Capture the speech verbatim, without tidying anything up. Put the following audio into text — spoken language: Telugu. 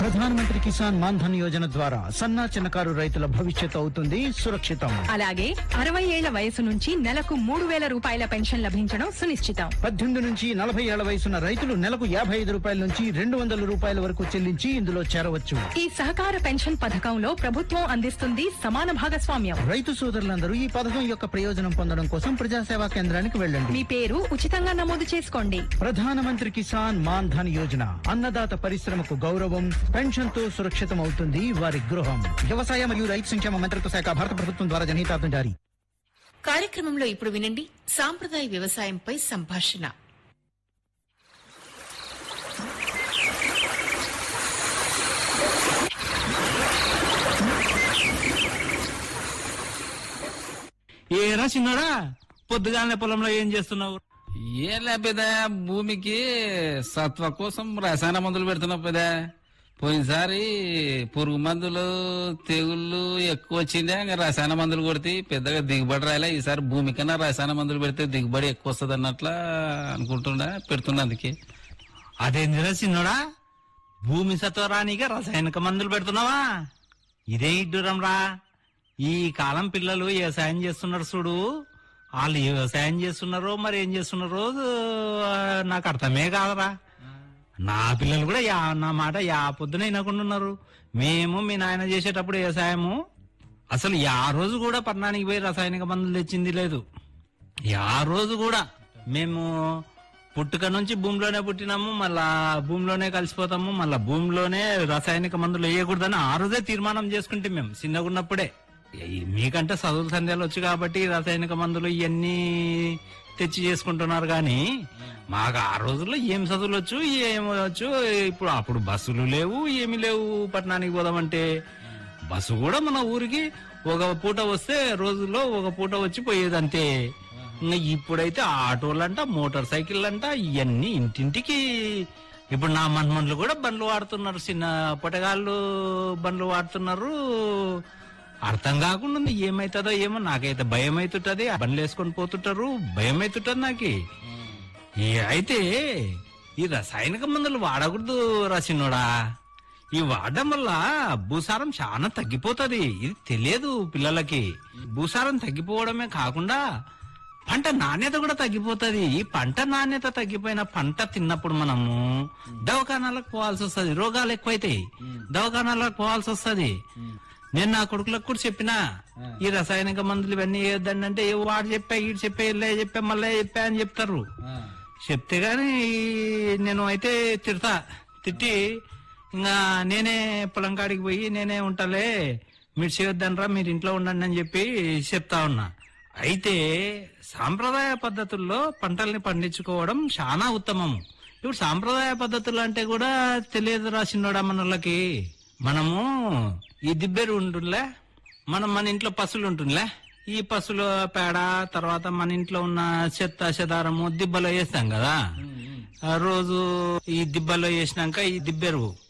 ప్రధానమంత్రి కిసాన్ మాన్ ధన్ యోజన ద్వారా సన్న చిన్నకారు రైతుల భవిష్యత్తు అవుతుంది సురక్షితం. అలాగే అరవై ఏళ్ల వయసు నుంచి నెలకు మూడు వేల రూపాయల పెన్షన్ లభించడం సునిశ్చితం. పద్దెనిమిది నుంచి నలభై ఏళ్ల వయసున్న రైతులు నెలకు యాభై ఐదు రూపాయల నుంచి రెండు వందల రూపాయల వరకు చెల్లించి ఇందులో చేరవచ్చు. ఈ సహకార పెన్షన్ పథకంలో ప్రభుత్వం అందిస్తుంది సమాన భాగస్వామ్యం. రైతు సోదరులందరూ ఈ పథకం యొక్క ప్రయోజనం పొందడం కోసం ప్రజాసేవా కేంద్రానికి వెళ్ళండి. మీ పేరు ఉచితంగా నమోదు చేసుకోండి. ప్రధానమంత్రి కిసాన్ మాన్ ధన్ యోజన అన్నదాత పరిశ్రమకు గౌరవం, పెన్షన్ తో సురక్షితం అవుతుంది వారి గృహం. వ్యవసాయ మరియు రైతు సంక్షేమ మంత్రిత్వ శాఖ, భారత ప్రభుత్వం ద్వారా జనహితార్థం జారీ. కార్యక్రమంలో ఇప్పుడు వినండి సాంప్రదాయ వ్యవసాయంపై సంభాషణ. ఏరా చిన్నడా, పొద్దుగానే పొలంలో ఏం చేస్తున్నావు? ఏం లేపేదా, భూమికి సత్వ కోసం రసాయన మందులు పెడుతున్నావు పెదా. పోయినసారి పురుగు మందులు తెగుళ్ళు ఎక్కువ వచ్చిందే, ఇంకా రసాయన మందులు కొడితే పెద్దగా దిగుబడి రాలే. ఈసారి భూమి కన్నా రసాయన మందులు పెడితే దిగుబడి ఎక్కువ వస్తుంది అన్నట్లా అనుకుంటున్నా, పెడుతున్నా. అందుకే అదేందిరా చిన్నడా, భూమి సత్వరానిగా రసాయనిక మందులు పెడుతున్నావా? ఇదే ఇడ్డురం రా. ఈ కాలం పిల్లలు వ్యవసాయం చేస్తున్నారు చూడు, వాళ్ళు వ్యవసాయం చేస్తున్నారో మరి ఏం చేస్తున్నారో నాకు అర్థమే కాదరా. నా పిల్లలు కూడా యా నా మాట యా పొద్దున వినకుండా ఉన్నారు. మేము మీ నాయన చేసేటప్పుడు వ్యవసాయము అసలు యా రోజు కూడా పట్టణానికి పోయి రసాయనిక మందులు తెచ్చింది లేదు. యా రోజు కూడా మేము పుట్టుక నుంచి భూమిలోనే పుట్టినాము, మళ్ళా భూమిలోనే కలిసిపోతాము, మళ్ళా భూమిలోనే రసాయనిక మందులు వేయకూడదని ఆ రోజే తీర్మానం చేసుకుంటే మేము చిన్నగా ఉన్నప్పుడే. మీకంటే చదువుల సందేహాలు వచ్చు కాబట్టి రసాయనిక మందులు ఇవన్నీ తెచ్చి చేసుకుంటున్నారు గాని మాకు ఆ రోజుల్లో ఏం చదువులు వచ్చు, ఏమి వచ్చు. ఇప్పుడు అప్పుడు బస్సులు లేవు, ఏమి లేవు. పట్టణానికి పోదామంటే బస్సు కూడా మన ఊరికి ఒక పూట వస్తే రోజుల్లో ఒక పూట వచ్చి పోయేది అంతే. ఇంకా ఇప్పుడైతే ఆటోలంట, మోటార్ సైకిల్ అంట, ఇవన్నీ ఇంటింటికి. ఇప్పుడు నా మన్మన్లు కూడా బండ్లు వాడుతున్నారు, చిన్న పొటగాళ్ళు బండ్లు వాడుతున్నారు. అర్థం కాకుండా ఉంది, ఏమైతుందో ఏమో. నాకైతే భయం అవుతుంటది, బండ్లు వేసుకొని పోతుంటారు, భయం అవుతుంటది నాకు. అయితే ఈ రసాయనిక మందులు వాడకూడదు రాసినోడా. ఈ వాడడం వల్ల భూసారం చాలా తగ్గిపోతుంది. ఇది తెలియదు పిల్లలకి. భూసారం తగ్గిపోవడమే కాకుండా పంట నాణ్యత కూడా తగ్గిపోతుంది. ఈ పంట నాణ్యత తగ్గిపోయిన పంట తిన్నప్పుడు మనము దవాఖానాలకు పోవాల్సి వస్తుంది, రోగాలు ఎక్కువైతాయి, దవాఖానాలకు పోవాల్సి వస్తుంది. నేను నా కొడుకులకు కూడా చెప్పినా ఈ రసాయనిక మందులు ఇవన్నీ వేయొద్దండి అంటే, వాడు చెప్పా ఈడు చెప్పా ఇలా చెప్పా మళ్ళీ చెప్పా అని చెప్తారు. చెప్తే గాని నేను అయితే తిడతా, తిట్టి ఇంకా నేనే పొలం కాడికి పోయి నేనే ఉంటాలే, మీరు చేయొద్దనరా, మీరు ఇంట్లో ఉండండి అని చెప్పి చెప్తా ఉన్నా. అయితే సాంప్రదాయ పద్ధతుల్లో పంటల్ని పండించుకోవడం చాలా ఉత్తమము. ఇప్పుడు సాంప్రదాయ పద్ధతులు అంటే కూడా తెలియదు రాసినోడా మనోళ్ళకి. మనము ఈ దిబ్బెరు ఉంటుందిలే, మనం మన ఇంట్లో పశువులు ఉంటుందిలే, ఈ పశువుల పేడ తర్వాత మన ఇంట్లో ఉన్న చెత్త చెదారము దిబ్బలో వేస్తాం కదా. రోజు ఈ దిబ్బలో వేసినాక ఈ దిబ్బెరువు